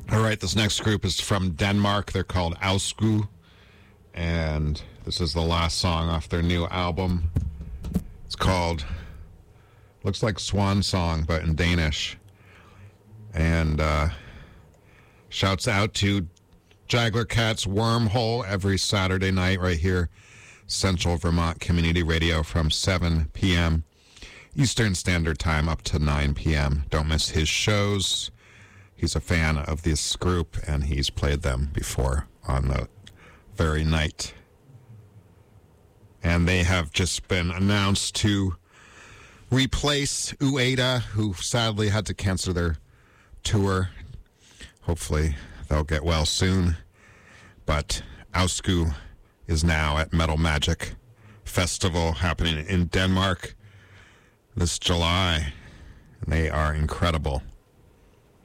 All right, this next group is from Denmark. They're called Ausku, and this is the last song off their new album. It's called, looks like Swan Song, but in Danish. And shouts out to Jagler Cat's Wormhole every Saturday night right here, Central Vermont Community Radio from 7 p.m. Eastern Standard Time up to 9 p.m. Don't miss his shows. He's a fan of this group, and he's played them before on the very night. And they have just been announced to replace Ueda, who sadly had to cancel their tour. Hopefully they'll get well soon. But Ausku is now at Metal Magic Festival happening in Denmark this July. And they are incredible.